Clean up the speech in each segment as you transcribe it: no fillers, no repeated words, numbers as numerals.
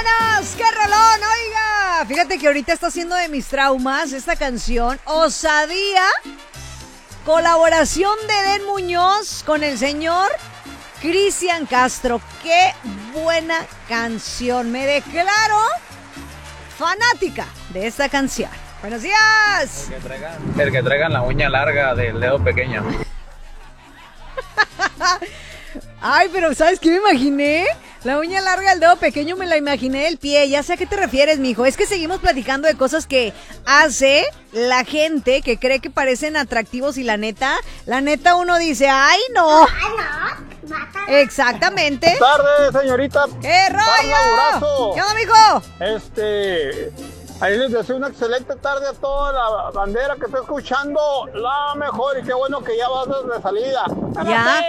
¡Vámonos! ¡Qué rolón! Oiga, fíjate que ahorita está haciendo de mis traumas esta canción, Osadía, colaboración de Den Muñoz con el señor Cristian Castro. ¡Qué buena canción! Me declaro fanática de esta canción. ¡Buenos días! El que traigan la uña larga del dedo pequeño. Ay, pero ¿sabes qué me imaginé? La uña larga del dedo pequeño me la imaginé del pie. Ya sé a qué te refieres, mijo. Es que seguimos platicando de cosas que hace la gente que cree que parecen atractivos y la neta uno dice, ¡ay, no! Exactamente. Buenas tardes, señorita. ¡Qué rollo! ¿Qué onda, mijo? Ahí les deseo una excelente tarde a toda la bandera que está escuchando la mejor y qué bueno que ya vas de salida. Ya.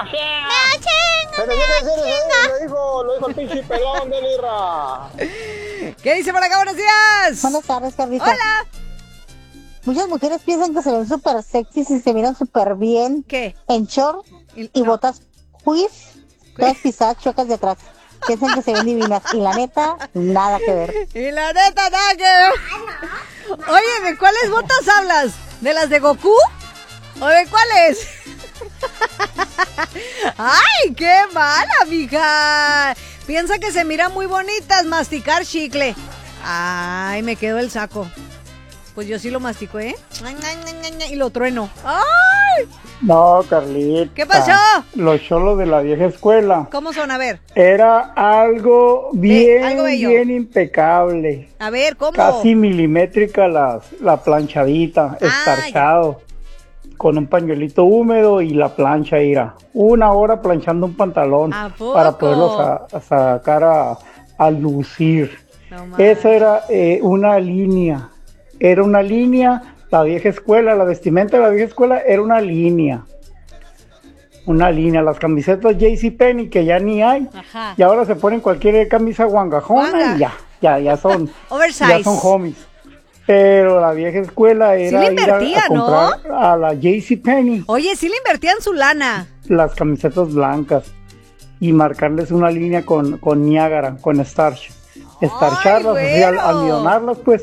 Lo dijo el pinche pelón de Lirra. ¿Qué dice por acá? Buenos días. Buenas tardes, Carlita. Hola. Muchas mujeres piensan que se ven súper sexys y se miran súper bien. ¿Qué? En short y no. botas juiz, todas pisadas chuecas de atrás. Piensan que se ven divinas y la neta, nada que ver. Y la neta, nada que ver. Oye, ¿de cuáles botas hablas? ¿De las de Goku? ¿O de cuáles? ¡Ay, qué mala, mija! Piensa que se miran muy bonitas masticar chicle. Ay, me quedó el saco. Pues yo sí lo mastico, ¿eh? Y lo trueno. ¡Ay! No, Carlita. ¿Qué pasó? Los cholos de la vieja escuela. ¿Cómo son? A ver. Era algo algo bello. bien impecable. A ver, ¿cómo? Casi milimétrica la planchadita, estarchado. Con un pañuelito húmedo y la plancha irá. 1 hora planchando un pantalón para poderlo sacar a lucir. No, esa era una línea. Era una línea, la vieja escuela, la vestimenta de la vieja escuela era una línea. Una línea, las camisetas JCPenney que ya ni hay. Ajá. Y ahora se ponen cualquier camisa guangajona y ya son oversize. Ya son homies. Pero la vieja escuela era sí ir a comprar, ¿no? A la JCPenney. Oye, sí le invertían su lana. Las camisetas blancas y marcarles una línea con Niágara, con starch. Estarcharlas, así, almidonarlas, pues,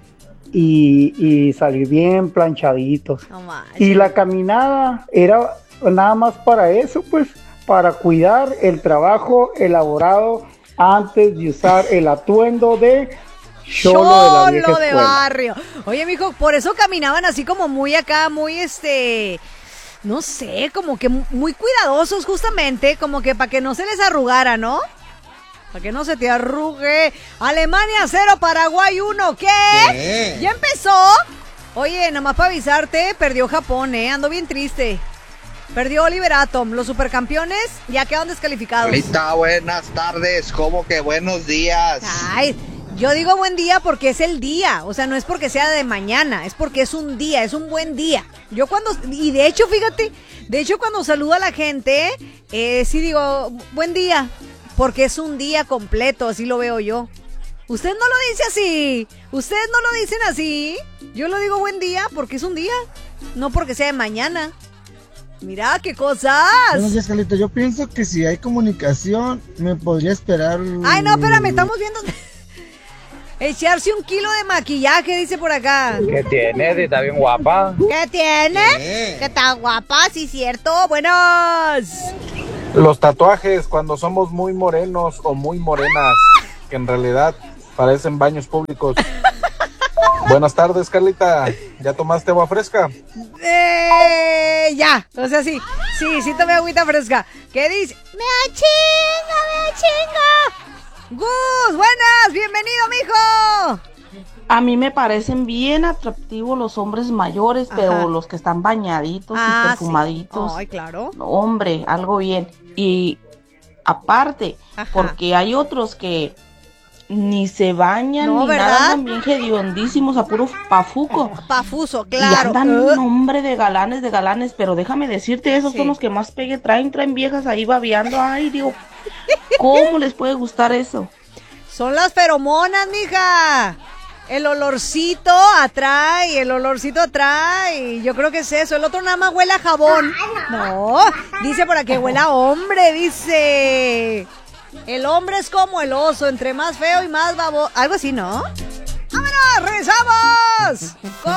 y salir bien planchaditos. No y la caminada era nada más para eso, pues, para cuidar el trabajo elaborado antes de usar el atuendo de cholo de la vieja escuela. Barrio. Oye, mijo, por eso caminaban así como muy acá, muy no sé, como que muy cuidadosos justamente, como que para que no se les arrugara, ¿no? Para que no se te arrugue. Alemania 0, Paraguay 1, ¿qué? ¿Ya empezó? Oye, nada más para avisarte, perdió Japón, ando bien triste. Perdió Oliver Atom, los supercampeones ya quedan descalificados. Ahorita, buenas tardes, ¿cómo que buenos días? Ay, yo digo buen día porque es el día, o sea, no es porque sea de mañana, es porque es un día, es un buen día. Yo y de hecho, fíjate, cuando saludo a la gente, sí digo buen día, porque es un día completo, así lo veo yo. Usted no lo dice así, ustedes no lo dicen así, yo lo digo buen día porque es un día, no porque sea de mañana. Mira, qué cosas. Buenos días, Carlita, yo pienso que si hay comunicación, me podría esperar. Ay, no, espérame, estamos viendo... Echarse 1 kilo de maquillaje, dice por acá. ¿Qué tiene? Está bien guapa. ¿Qué tiene? Que está guapa, sí, cierto. Buenos. Los tatuajes cuando somos muy morenos o muy morenas, que en realidad parecen baños públicos. Buenas tardes, Carlita. ¿Ya tomaste agua fresca? Ya. O sea, sí tomé agüita fresca. ¿Qué dice? Me chinga. Gus, buenas, bienvenido, mijo. A mí me parecen bien atractivos los hombres mayores, pero los que están bañaditos y perfumaditos. Sí. Ay, claro. No, hombre, algo bien. Y aparte, porque hay otros que ni se bañan ni nada, andan bien hediondísimos a puro pafuco. Pafuso, claro. Y andan un hombre de galanes, pero déjame decirte, esos son los que más pegue traen viejas ahí babeando. Ay, digo, ¿cómo les puede gustar eso? Son las feromonas, mija. El olorcito atrae. Yo creo que es eso. El otro nada más huele a jabón. No, dice por aquí, huele a hombre, dice. El hombre es como el oso, entre más feo y más babo. Algo así, ¿no? ¡Vámonos! ¡Regresamos!